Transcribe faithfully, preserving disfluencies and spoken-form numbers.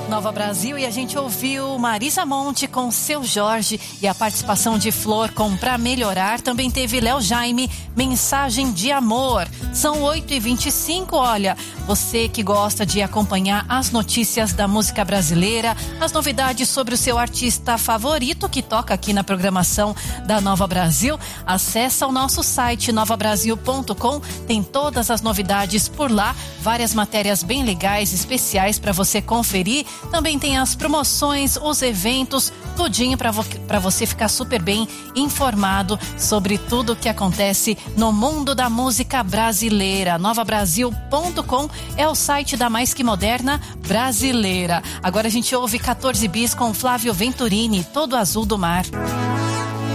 Nova Brasil, e a gente ouviu Marisa Monte com Seu Jorge e a participação de Flor com Pra Melhorar. Também teve Léo Jaime, Mensagem de Amor. São oito e vinte e cinco. Olha, você que gosta de acompanhar as notícias da música brasileira, as novidades sobre o seu artista favorito que toca aqui na programação da Nova Brasil, acessa o nosso site nova brasil ponto com. Tem todas as novidades por lá, várias matérias bem legais, especiais para você conferir. Também tem as promoções, os eventos, tudinho para vo você ficar super bem informado sobre tudo o que acontece no mundo da música brasileira. nova brasil ponto com é o site da mais que moderna brasileira. Agora a gente ouve quatorze bis com Flávio Venturini, Todo Azul do Mar.